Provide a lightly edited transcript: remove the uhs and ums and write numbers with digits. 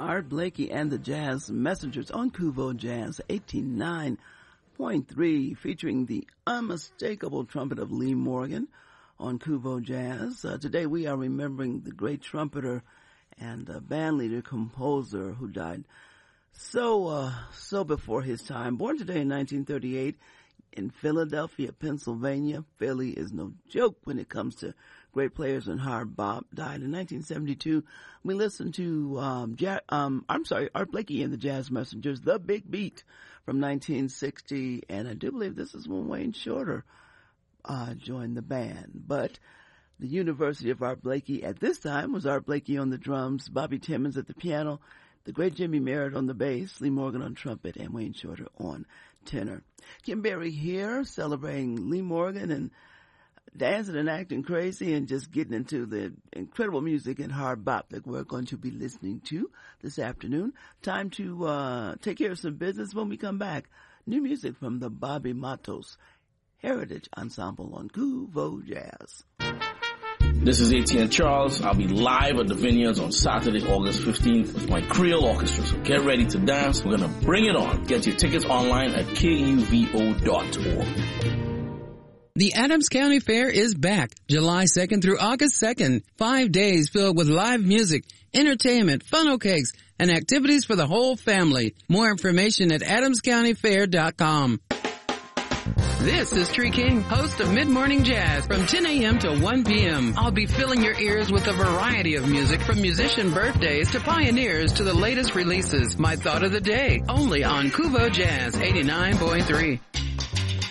Art Blakey and the Jazz Messengers on Kuvo Jazz 89.3, featuring the unmistakable trumpet of Lee Morgan on Kuvo Jazz. Today we are remembering the great trumpeter and bandleader composer who died so before his time. Born today in 1938 in Philadelphia, Pennsylvania. Philly is no joke when it comes to great players, and hard bop. Died in 1972. We listened to Art Blakey and the Jazz Messengers, The Big Beat from 1960, and I do believe this is when Wayne Shorter joined the band. But the University of Art Blakey at this time was Art Blakey on the drums, Bobby Timmons at the piano, the great Jimmy Merritt on the bass, Lee Morgan on trumpet, and Wayne Shorter on tenor. Kim Berry here celebrating Lee Morgan and dancing and acting crazy and just getting into the incredible music and hard bop that we're going to be listening to this afternoon. Time to take care of some business. When we come back, new music from the Bobby Matos Heritage Ensemble on Kuvo Jazz. This is ATN Charles. I'll be live at the Vineyards on Saturday, August 15th with my Creole Orchestra. So get ready to dance. We're going to bring it on. Get your tickets online at kuvo.org. The Adams County Fair is back July 2nd through August 2nd. 5 days filled with live music, entertainment, funnel cakes, and activities for the whole family. More information at adamscountyfair.com. This is Tree King, host of Mid-Morning Jazz from 10 a.m. to 1 p.m. I'll be filling your ears with a variety of music from musician birthdays to pioneers to the latest releases. My thought of the day, only on Kuvo Jazz 89.3.